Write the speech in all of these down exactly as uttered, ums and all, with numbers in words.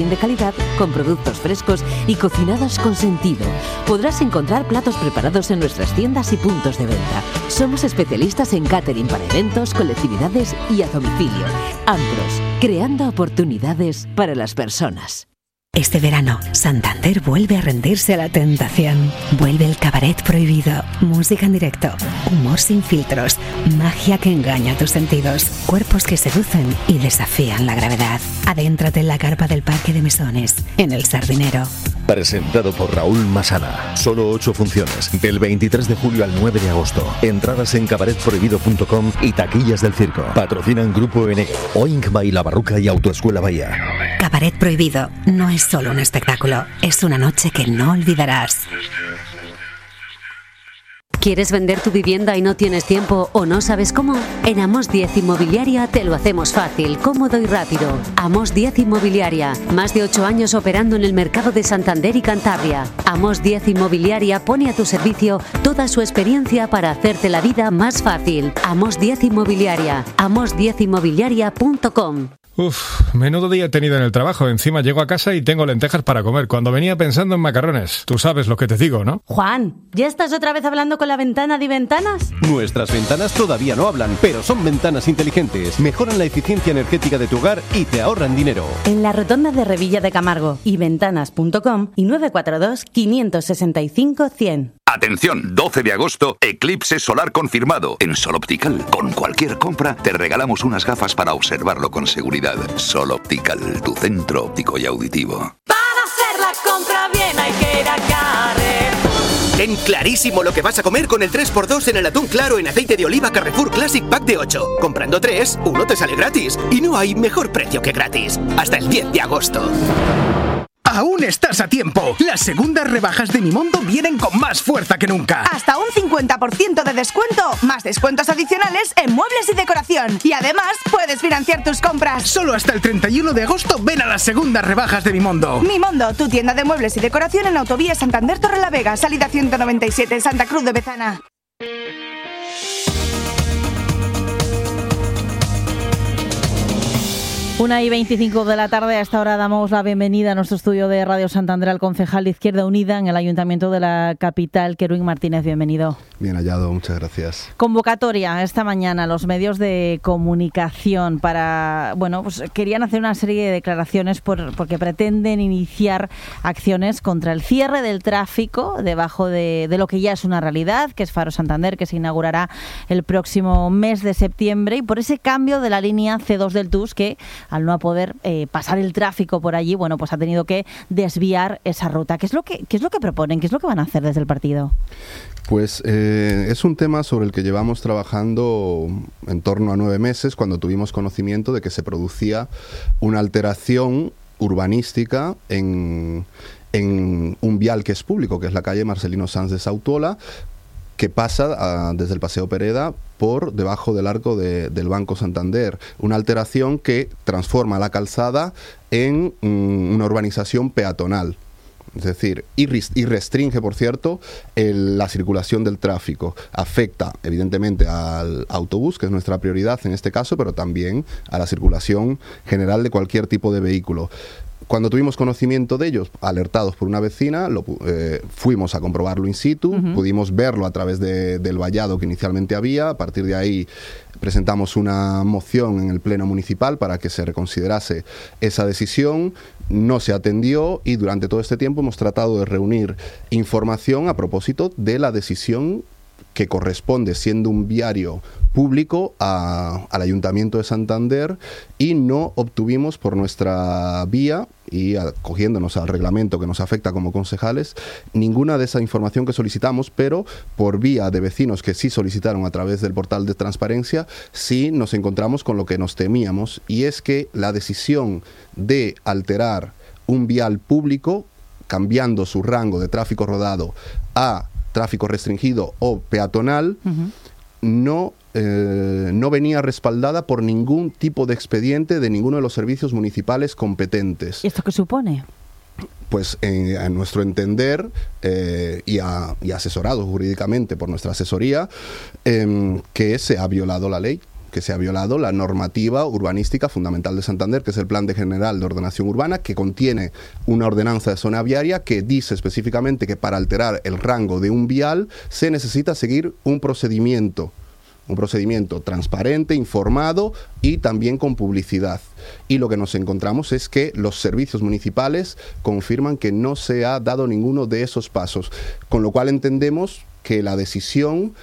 de calidad, con productos frescos y cocinados con sentido. Podrás encontrar platos preparados en nuestras tiendas y puntos de venta. Somos especialistas en catering para eventos, colectividades y a domicilio. Ambros, creando oportunidades para las personas. Este verano, Santander vuelve a rendirse a la tentación. Vuelve el cabaret prohibido, música en directo, humor sin filtros, magia que engaña tus sentidos, cuerpos que seducen y desafían la gravedad. Adéntrate en la carpa del Parque de Mesones, en El Sardinero. Presentado por Raúl Masana. Solo ocho funciones, del veintitrés de julio al nueve de agosto. Entradas en cabaret prohibido punto com y taquillas del circo. Patrocinan Grupo N, Oink by La Barruca y Autoescuela Bahía. Cabaret prohibido no es solo un espectáculo, es una noche que no olvidarás. ¿Quieres vender tu vivienda y no tienes tiempo o no sabes cómo? En Amos diez Inmobiliaria te lo hacemos fácil, cómodo y rápido. Amos diez Inmobiliaria, más de ocho años operando en el mercado de Santander y Cantabria. Amos diez Inmobiliaria pone a tu servicio toda su experiencia para hacerte la vida más fácil. Amos diez Inmobiliaria, amos diez inmobiliaria punto com. Uf, menudo día he tenido en el trabajo. Encima llego a casa y tengo lentejas para comer, cuando venía pensando en macarrones. Tú sabes lo que te digo, ¿no? Juan, ¿ya estás otra vez hablando con la ventana de Ventanas? Nuestras ventanas todavía no hablan, pero son ventanas inteligentes. Mejoran la eficiencia energética de tu hogar y te ahorran dinero. En la rotonda de Revilla de Camargo y ventanas punto com y nueve cuatro dos, cinco seis cinco, cien. Atención, doce de agosto, eclipse solar confirmado. En Sol Optical, con cualquier compra, te regalamos unas gafas para observarlo con seguridad. Sol Optical, tu centro óptico y auditivo. Para hacer la compra bien hay que ir a Carrefour. Ten clarísimo lo que vas a comer con el tres por dos en el atún claro en aceite de oliva Carrefour Classic Pack de ocho. Comprando tres, uno te sale gratis. Y no hay mejor precio que gratis. Hasta el diez de agosto. ¡Aún estás a tiempo! Las segundas rebajas de Mimondo vienen con más fuerza que nunca. Hasta un cincuenta por ciento de descuento, más descuentos adicionales en muebles y decoración. Y además, puedes financiar tus compras. Solo hasta el treinta y uno de agosto ven a las segundas rebajas de Mimondo. Mimondo, tu tienda de muebles y decoración en Autovía Santander Torrelavega, salida ciento noventa y siete, Santa Cruz de Bezana. Una y veinticinco de la tarde, a esta hora damos la bienvenida a nuestro estudio de Radio Santander al concejal de Izquierda Unida en el Ayuntamiento de la capital, Kerwin Martínez. Bienvenido. Bien hallado, muchas gracias. Convocatoria esta mañana a los medios de comunicación para, bueno, pues querían hacer una serie de declaraciones por, porque pretenden iniciar acciones contra el cierre del tráfico debajo de, de lo que ya es una realidad, que es Faro Santander, que se inaugurará el próximo mes de septiembre, y por ese cambio de la línea C dos del T U S que, al no poder eh, pasar el tráfico por allí, bueno, pues ha tenido que desviar esa ruta. ¿Qué es lo que, qué es lo que proponen? ¿Qué es lo que van a hacer desde el partido? Pues eh, es un tema sobre el que llevamos trabajando en torno a nueve meses, cuando tuvimos conocimiento de que se producía una alteración urbanística en, en un vial que es público, que es la calle Marcelino Sanz de Sautuola, que pasa a, desde el Paseo Pereda por debajo del arco de, del Banco Santander. Una alteración que transforma la calzada en mm, una urbanización peatonal. Es decir, y, y restringe, por cierto, el, la circulación del tráfico. Afecta, evidentemente, al autobús, que es nuestra prioridad en este caso, pero también a la circulación general de cualquier tipo de vehículo. Cuando tuvimos conocimiento de ellos, alertados por una vecina, lo, eh, fuimos a comprobarlo in situ, uh-huh. Pudimos verlo a través de, del vallado que inicialmente había. A partir de ahí presentamos una moción en el Pleno Municipal para que se reconsiderase esa decisión. No se atendió y durante todo este tiempo hemos tratado de reunir información a propósito de la decisión que corresponde, siendo un viario público, a, al Ayuntamiento de Santander, y no obtuvimos por nuestra vía, y acogiéndonos al reglamento que nos afecta como concejales, ninguna de esa información que solicitamos, pero por vía de vecinos que sí solicitaron a través del portal de transparencia, sí nos encontramos con lo que nos temíamos, y es que la decisión de alterar un vial público, cambiando su rango de tráfico rodado a tráfico restringido o peatonal, uh-huh. no, eh, no venía respaldada por ningún tipo de expediente de ninguno de los servicios municipales competentes. ¿Y esto qué supone? Pues eh, a nuestro entender eh, y, a, y asesorado jurídicamente por nuestra asesoría, eh, que se ha violado la ley. que se ha violado la normativa urbanística fundamental de Santander, que es el Plan de General de Ordenación Urbana, que contiene una ordenanza de zona viaria que dice específicamente que para alterar el rango de un vial se necesita seguir un procedimiento, un procedimiento transparente, informado y también con publicidad. Y lo que nos encontramos es que los servicios municipales confirman que no se ha dado ninguno de esos pasos, con lo cual entendemos que la decisión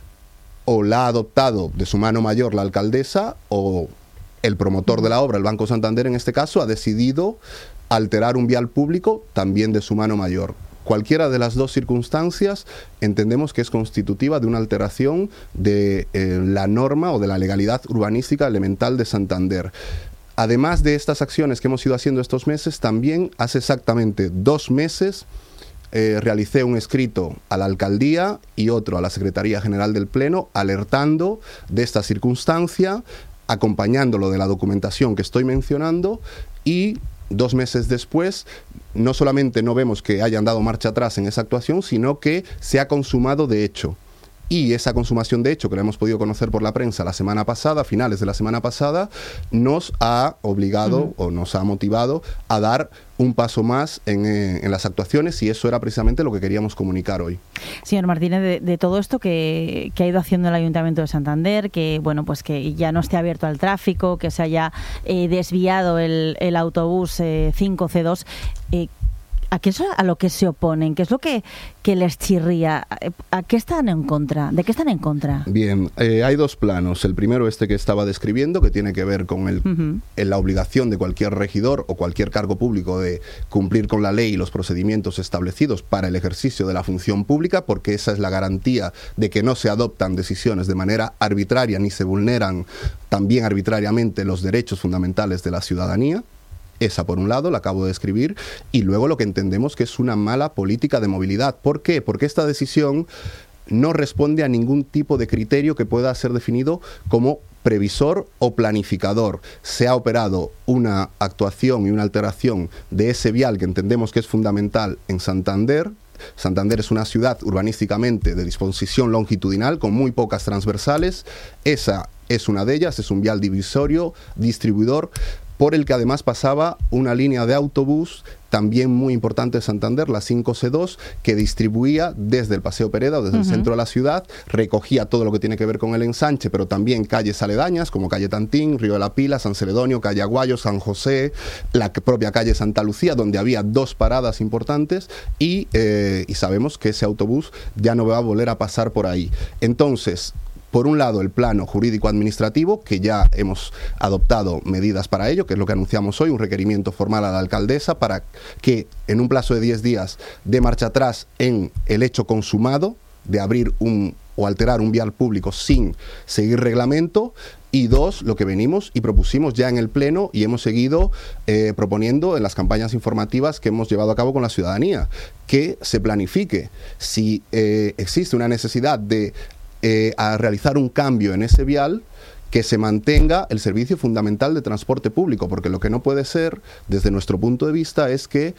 o la ha adoptado de su mano mayor la alcaldesa o el promotor de la obra, el Banco Santander en este caso, ha decidido alterar un vial público también de su mano mayor. Cualquiera de las dos circunstancias entendemos que es constitutiva de una alteración de eh, la norma o de la legalidad urbanística elemental de Santander. Además de estas acciones que hemos ido haciendo estos meses, también hace exactamente dos meses Eh, realicé un escrito a la alcaldía y otro a la Secretaría General del Pleno alertando de esta circunstancia, acompañándolo de la documentación que estoy mencionando, y dos meses después no solamente no vemos que hayan dado marcha atrás en esa actuación, sino que se ha consumado de hecho. Y esa consumación de hecho, que la hemos podido conocer por la prensa la semana pasada, a finales de la semana pasada, nos ha obligado uh-huh. o nos ha motivado a dar un paso más en, eh, en las actuaciones, y eso era precisamente lo que queríamos comunicar hoy. Señor Martínez, de, de todo esto que, que ha ido haciendo el Ayuntamiento de Santander, que bueno, pues que ya no esté abierto al tráfico, que se haya eh, desviado el, el autobús eh, cinco C dos, eh, ¿a qué es a lo que se oponen? ¿Qué es lo que, que les chirría? ¿A qué están en contra? ¿De qué están en contra? Bien, eh, hay dos planos. El primero, este que estaba describiendo, que tiene que ver con el, uh-huh. en la obligación de cualquier regidor o cualquier cargo público de cumplir con la ley y los procedimientos establecidos para el ejercicio de la función pública, porque esa es la garantía de que no se adoptan decisiones de manera arbitraria ni se vulneran también arbitrariamente los derechos fundamentales de la ciudadanía. Esa por un lado, la acabo de describir, y luego lo que entendemos que es una mala política de movilidad. ¿Por qué? Porque esta decisión no responde a ningún tipo de criterio que pueda ser definido como previsor o planificador. Se ha operado una actuación y una alteración de ese vial que entendemos que es fundamental en Santander. Santander es una ciudad urbanísticamente de disposición longitudinal con muy pocas transversales. Esa es una de ellas, es un vial divisorio, distribuidor, por el que además pasaba una línea de autobús también muy importante de Santander, la cinco C dos, que distribuía desde el Paseo Pereda o desde uh-huh. el centro de la ciudad, recogía todo lo que tiene que ver con el ensanche, pero también calles aledañas como calle Tantín, Río de la Pila, San Celedonio, calle Aguayo, San José, la propia calle Santa Lucía, donde había dos paradas importantes, y, eh, y sabemos que ese autobús ya no va a volver a pasar por ahí. Entonces, por un lado, el plano jurídico-administrativo, que ya hemos adoptado medidas para ello, que es lo que anunciamos hoy, un requerimiento formal a la alcaldesa para que en un plazo de diez días dé marcha atrás en el hecho consumado de abrir un o alterar un vial público sin seguir reglamento. Y dos, lo que venimos y propusimos ya en el Pleno y hemos seguido eh, proponiendo en las campañas informativas que hemos llevado a cabo con la ciudadanía, que se planifique. Si eh, existe una necesidad de Eh, a realizar un cambio en ese vial, que se mantenga el servicio fundamental de transporte público, porque lo que no puede ser, desde nuestro punto de vista, es que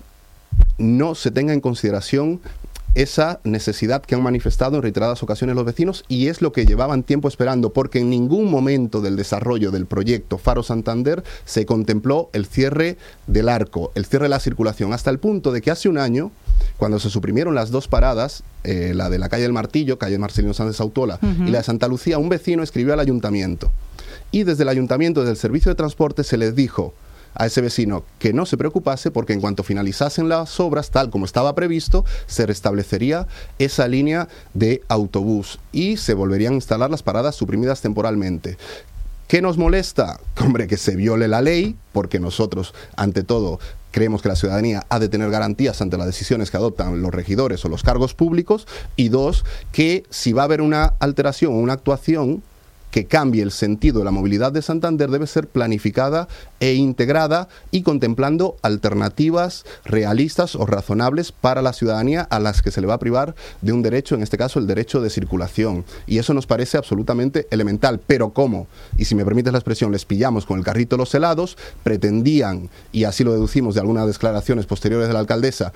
no se tenga en consideración esa necesidad que han manifestado en reiteradas ocasiones los vecinos, y es lo que llevaban tiempo esperando, porque en ningún momento del desarrollo del proyecto Faro Santander se contempló el cierre del arco, el cierre de la circulación, hasta el punto de que hace un año, cuando se suprimieron las dos paradas, eh, la de la calle del Martillo, calle Marcelino Sánchez Autola, uh-huh. y la de Santa Lucía, un vecino escribió al ayuntamiento, y desde el ayuntamiento, desde el servicio de transporte, se les dijo a ese vecino que no se preocupase, porque en cuanto finalizasen las obras, tal como estaba previsto, se restablecería esa línea de autobús y se volverían a instalar las paradas suprimidas temporalmente. ¿Qué nos molesta? Hombre, que se viole la ley, porque nosotros, ante todo, creemos que la ciudadanía ha de tener garantías ante las decisiones que adoptan los regidores o los cargos públicos, y dos, que si va a haber una alteración o una actuación que cambie el sentido de la movilidad de Santander, debe ser planificada e integrada y contemplando alternativas realistas o razonables para la ciudadanía a las que se le va a privar de un derecho, en este caso el derecho de circulación. Y eso nos parece absolutamente elemental. Pero ¿cómo? Y si me permites la expresión, les pillamos con el carrito los helados, pretendían, y así lo deducimos de algunas declaraciones posteriores de la alcaldesa,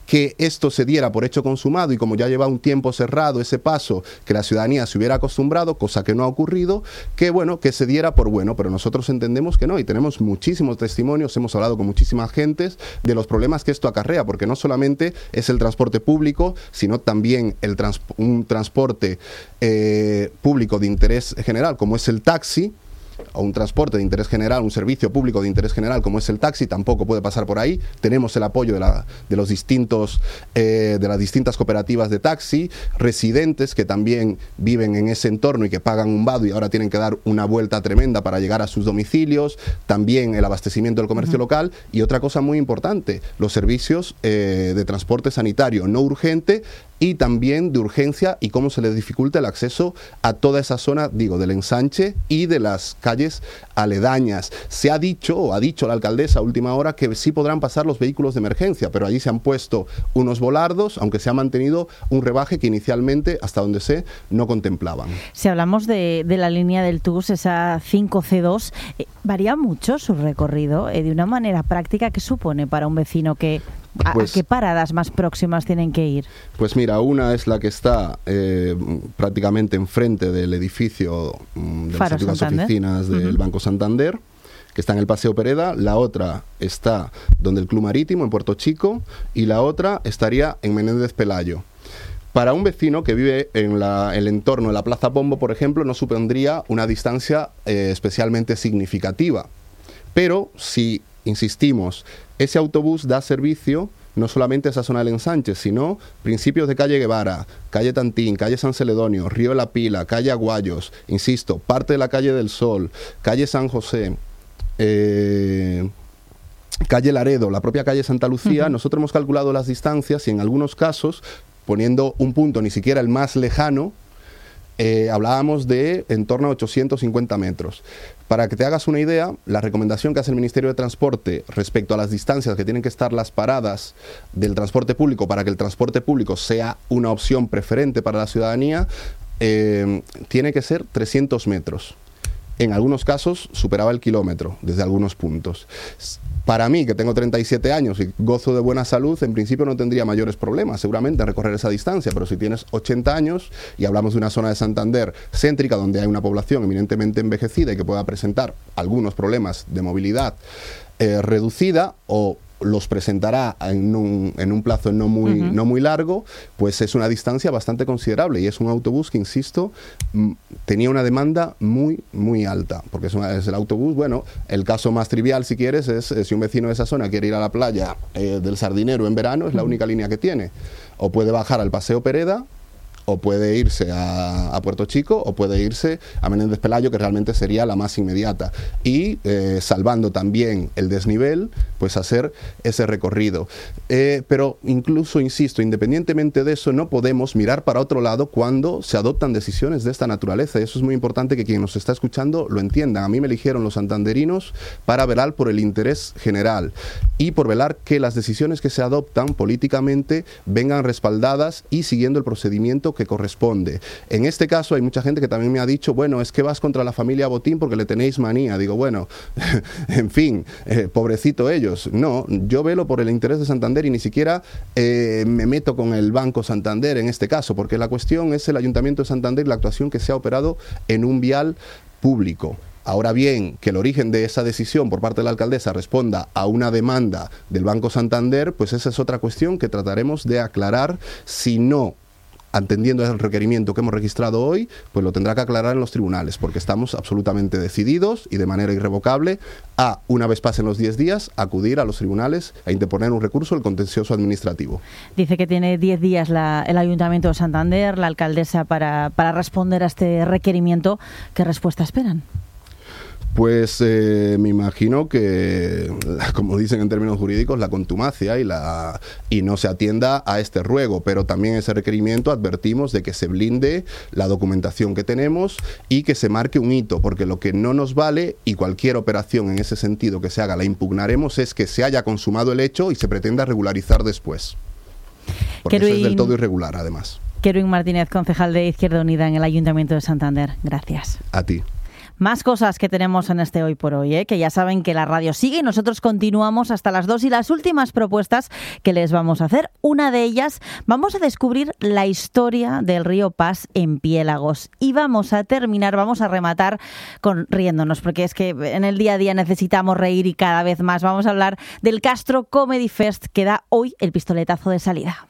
que esto se diera por hecho consumado y como ya lleva un tiempo cerrado ese paso, que la ciudadanía se hubiera acostumbrado, cosa que no ha ocurrido, que bueno, que se diera por bueno, pero nosotros entendemos que no y tenemos muchísimos testimonios, hemos hablado con muchísimas gentes de los problemas que esto acarrea, porque no solamente es el transporte público, sino también el trans- un transporte eh, público de interés general, como es el taxi, o un transporte de interés general, un servicio público de interés general como es el taxi, tampoco puede pasar por ahí. Tenemos el apoyo de, la, de los distintos eh, de las distintas cooperativas de taxi, residentes que también viven en ese entorno y que pagan un vado y ahora tienen que dar una vuelta tremenda para llegar a sus domicilios, también el abastecimiento del comercio uh-huh. local y otra cosa muy importante, los servicios eh, de transporte sanitario no urgente y también de urgencia y cómo se les dificulta el acceso a toda esa zona, digo, del ensanche y de las calles aledañas. Se ha dicho, o ha dicho la alcaldesa a última hora, que sí podrán pasar los vehículos de emergencia, pero allí se han puesto unos volardos, aunque se ha mantenido un rebaje que inicialmente, hasta donde sé, no contemplaban. Si hablamos de, de la línea del T U S, esa cinco C dos, eh, ¿varía mucho su recorrido? Eh, de una manera práctica, ¿qué supone para un vecino que... ¿A, pues, ¿A qué paradas más próximas tienen que ir? Pues mira, una es la que está eh, prácticamente enfrente del edificio mm, de Faro las antiguas Santander. Oficinas del uh-huh. Banco Santander, que está en el Paseo Pereda. La otra está donde el Club Marítimo, en Puerto Chico, y la otra estaría en Menéndez Pelayo. Para un vecino que vive en la, el entorno de la Plaza Pombo, por ejemplo, no supondría una distancia eh, especialmente significativa. Pero si, insistimos, ese autobús da servicio no solamente a esa zona del ensanche, sino principios de calle Guevara, calle Tantín, calle San Celedonio, Río de la Pila, calle Aguayos, insisto, parte de la calle del Sol, calle San José, eh, calle Laredo, la propia calle Santa Lucía. Uh-huh. Nosotros hemos calculado las distancias y en algunos casos, poniendo un punto ni siquiera el más lejano, eh, hablábamos de en torno a ochocientos cincuenta metros. Para que te hagas una idea, la recomendación que hace el Ministerio de Transporte respecto a las distancias que tienen que estar las paradas del transporte público para que el transporte público sea una opción preferente para la ciudadanía, eh, tiene que ser trescientos metros. En algunos casos superaba el kilómetro desde algunos puntos. Para mí, que tengo treinta y siete años y gozo de buena salud, en principio no tendría mayores problemas seguramente en recorrer esa distancia, pero si tienes ochenta años y hablamos de una zona de Santander céntrica donde hay una población eminentemente envejecida y que pueda presentar algunos problemas de movilidad eh, reducida o los presentará en un, en un plazo no muy, uh-huh. no muy largo, pues es una distancia bastante considerable y es un autobús que, insisto, m- tenía una demanda muy, muy alta, porque es, una, es el autobús, bueno, el caso más trivial, si quieres, es eh, si un vecino de esa zona quiere ir a la playa eh, del Sardinero en verano, es la única línea que tiene, o puede bajar al Paseo Pereda, o puede irse a, a Puerto Chico, o puede irse a Menéndez Pelayo, que realmente sería la más inmediata. Y eh, salvando también el desnivel, pues hacer ese recorrido. Eh, pero incluso, insisto, independientemente de eso, no podemos mirar para otro lado cuando se adoptan decisiones de esta naturaleza. Y eso es muy importante que quien nos está escuchando lo entienda. A mí me eligieron los santanderinos para velar por el interés general y por velar que las decisiones que se adoptan políticamente vengan respaldadas y siguiendo el procedimiento que corresponde. En este caso hay mucha gente que también me ha dicho, bueno, es que vas contra la familia Botín porque le tenéis manía. Digo, bueno, en fin, eh, pobrecito ellos. No, yo velo por el interés de Santander y ni siquiera eh, me meto con el Banco Santander en este caso, porque la cuestión es el Ayuntamiento de Santander y la actuación que se ha operado en un vial público. Ahora bien, que el origen de esa decisión por parte de la alcaldesa responda a una demanda del Banco Santander, pues esa es otra cuestión que trataremos de aclarar. Si no, atendiendo el requerimiento que hemos registrado hoy, pues lo tendrá que aclarar en los tribunales, porque estamos absolutamente decididos y de manera irrevocable a, una vez pasen los diez días, acudir a los tribunales a interponer un recurso al contencioso administrativo. Dice que tiene diez días la, el Ayuntamiento de Santander, la alcaldesa, para, para responder a este requerimiento. ¿Qué respuesta esperan? Pues eh, me imagino que, como dicen en términos jurídicos, la contumacia y, la, y no se atienda a este ruego, pero también ese requerimiento advertimos de que se blinde la documentación que tenemos y que se marque un hito, porque lo que no nos vale, y cualquier operación en ese sentido que se haga la impugnaremos, es que se haya consumado el hecho y se pretenda regularizar después. Porque Keruin, eso es del todo irregular, además. Keruin Martínez, concejal de Izquierda Unida en el Ayuntamiento de Santander. Gracias. A ti. Más cosas que tenemos en este Hoy por Hoy, ¿eh? Que ya saben que la radio sigue y nosotros continuamos hasta las dos y las últimas propuestas que les vamos a hacer. Una de ellas, vamos a descubrir la historia del río Pas en Piélagos y vamos a terminar, vamos a rematar con riéndonos, porque es que en el día a día necesitamos reír y cada vez más. Vamos a hablar del Castro Comedy Fest que da hoy el pistoletazo de salida.